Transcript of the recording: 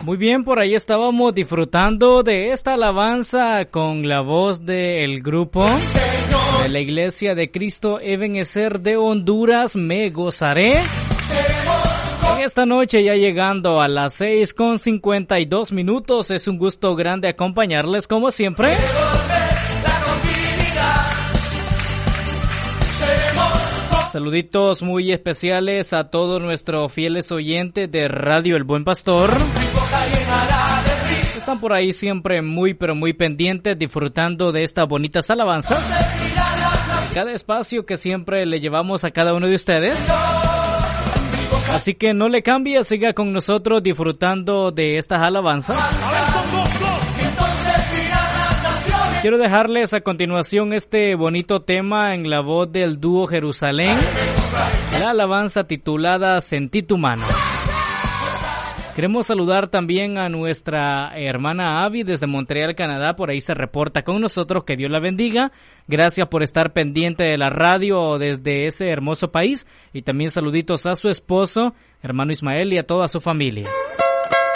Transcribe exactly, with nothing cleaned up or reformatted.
Muy bien, por ahí estábamos disfrutando de esta alabanza con la voz del grupo de la Iglesia de Cristo Ebenezer de Honduras, Me Gozaré. En esta noche ya llegando a las seis con cincuenta y dos minutos, es un gusto grande acompañarles como siempre. Saluditos muy especiales a todos nuestros fieles oyentes de Radio El Buen Pastor. Están por ahí siempre muy pero muy pendientes, disfrutando de estas bonitas alabanzas. Cada espacio que siempre le llevamos a cada uno de ustedes. Así que no le cambie, siga con nosotros disfrutando de estas alabanzas. Quiero dejarles a continuación este bonito tema en la voz del dúo Jerusalén, la alabanza titulada Sentí tu mano. Queremos saludar también a nuestra hermana Abby desde Montreal, Canadá. Por ahí se reporta con nosotros. Que Dios la bendiga. Gracias por estar pendiente de la radio desde ese hermoso país. Y también saluditos a su esposo, hermano Ismael, y a toda su familia.